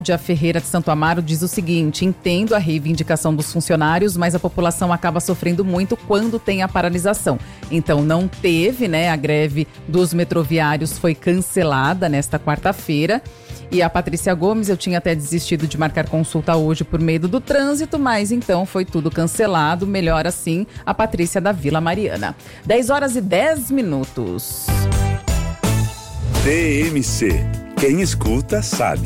Cláudia Ferreira de Santo Amaro diz o seguinte: entendo a reivindicação dos funcionários, mas a população acaba sofrendo muito quando tem a paralisação. Então não teve, a greve dos metroviários foi cancelada nesta quarta-feira. E a Patrícia Gomes, eu tinha até desistido de marcar consulta hoje por medo do trânsito, mas então foi tudo cancelado. Melhor assim, a Patrícia da Vila Mariana. 10h10. TMC. Quem escuta sabe.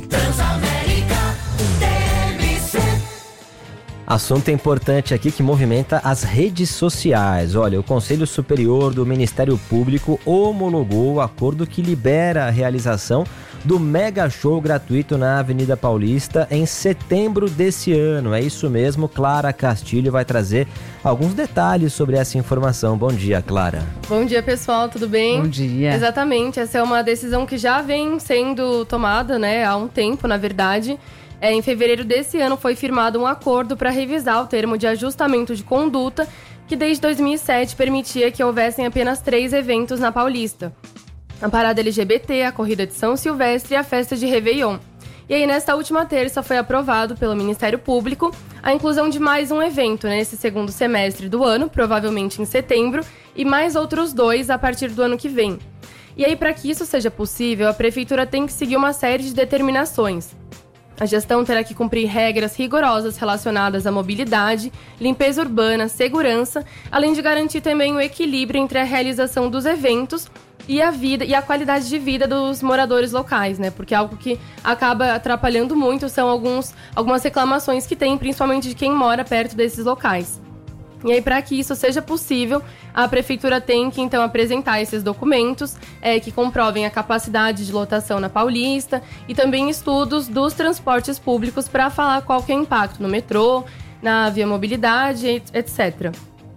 Assunto importante aqui que movimenta as redes sociais. Olha, o Conselho Superior do Ministério Público homologou o acordo que libera a realização do mega show gratuito na Avenida Paulista em setembro desse ano. É isso mesmo, Clara Castilho vai trazer alguns detalhes sobre essa informação. Bom dia, Clara. Bom dia, pessoal, tudo bem? Bom dia. Exatamente, essa é uma decisão que já vem sendo tomada, há um tempo, na verdade. Em fevereiro desse ano foi firmado um acordo para revisar o termo de ajustamento de conduta que desde 2007 permitia que houvessem apenas 3 eventos na Paulista: a parada LGBT, a corrida de São Silvestre e a festa de Réveillon. E aí, nesta última terça, foi aprovado pelo Ministério Público a inclusão de mais um evento nesse segundo semestre do ano, provavelmente em setembro, e mais outros 2 a partir do ano que vem. E aí, para que isso seja possível, a Prefeitura tem que seguir uma série de determinações. A gestão terá que cumprir regras rigorosas relacionadas à mobilidade, limpeza urbana, segurança, além de garantir também o equilíbrio entre a realização dos eventos e a vida e a qualidade de vida dos moradores locais, Porque algo que acaba atrapalhando muito são algumas reclamações que tem, principalmente de quem mora perto desses locais. E aí, para que isso seja possível, a Prefeitura tem que, então, apresentar esses documentos que comprovem a capacidade de lotação na Paulista e também estudos dos transportes públicos para falar qual que é o impacto no metrô, na via mobilidade, etc.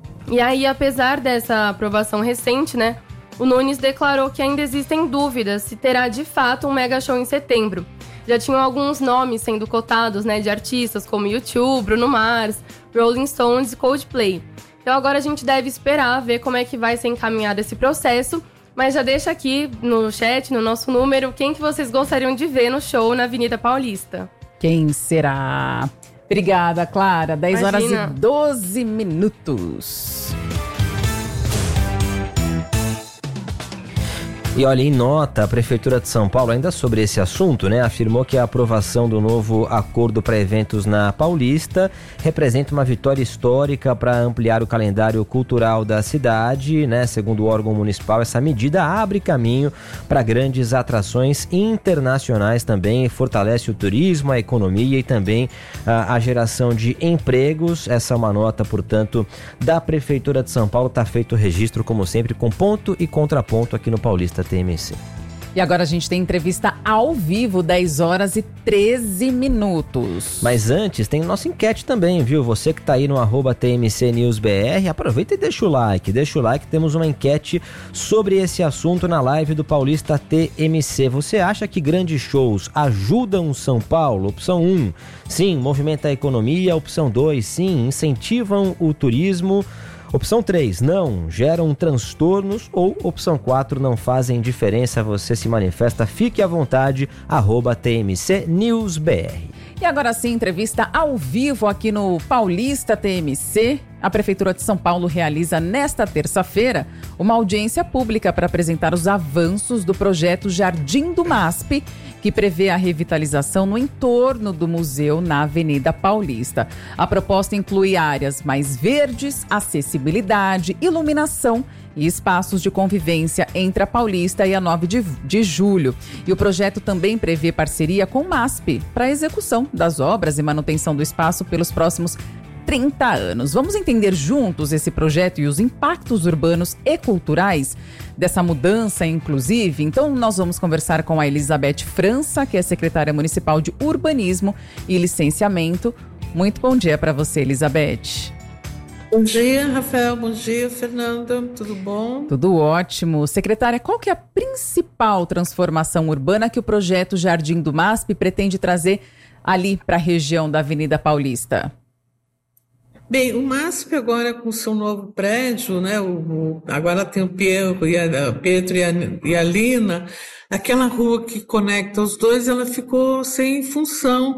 E aí, apesar dessa aprovação recente, o Nunes declarou que ainda existem dúvidas se terá de fato um mega show em setembro. Já tinham alguns nomes sendo cotados, de artistas como U2, Bruno Mars, Rolling Stones e Coldplay. Então agora a gente deve esperar, ver como é que vai ser encaminhado esse processo, mas já deixa aqui no chat, no nosso número, quem que vocês gostariam de ver no show na Avenida Paulista. Quem será? Obrigada, Clara. 10h12. E olha, em nota, a Prefeitura de São Paulo, ainda sobre esse assunto, afirmou que a aprovação do novo acordo para eventos na Paulista representa uma vitória histórica para ampliar o calendário cultural da cidade, Segundo o órgão municipal, essa medida abre caminho para grandes atrações internacionais também, fortalece o turismo, a economia e também a geração de empregos. Essa é uma nota, portanto, da Prefeitura de São Paulo. Está feito o registro, como sempre, com ponto e contraponto aqui no Paulista TMC. E agora a gente tem entrevista ao vivo, 10h13. Mas antes, tem nossa enquete também, viu? Você que tá aí no @TMCNewsBR, aproveita e deixa o like. Temos uma enquete sobre esse assunto na live do Paulista TMC. Você acha que grandes shows ajudam São Paulo? Opção 1, sim, movimenta a economia. Opção 2, sim, incentivam o turismo. Opção 3, não, geram transtornos. Ou opção 4, não fazem diferença. Você se manifesta, fique à vontade, @TMCNewsBR. E agora sim, entrevista ao vivo aqui no Paulista TMC. A Prefeitura de São Paulo realiza nesta terça-feira uma audiência pública para apresentar os avanços do projeto Jardim do MASP, que prevê a revitalização no entorno do museu na Avenida Paulista. A proposta inclui áreas mais verdes, acessibilidade, iluminação e espaços de convivência entre a Paulista e a 9 de julho. E o projeto também prevê parceria com o MASP para a execução das obras e manutenção do espaço pelos próximos 30 anos. Vamos entender juntos esse projeto e os impactos urbanos e culturais dessa mudança, inclusive? Então, nós vamos conversar com a Elizabeth França, que é secretária municipal de Urbanismo e Licenciamento. Muito bom dia para você, Elizabeth. Bom dia, Rafael. Bom dia, Fernanda. Tudo bom? Tudo ótimo. Secretária, qual que é a principal transformação urbana que o projeto Jardim do MASP pretende trazer ali para a região da Avenida Paulista? Bem, o MASP agora com o seu novo prédio, né? Agora tem o Pietro e a Lina, aquela rua que conecta os dois, ela ficou sem função.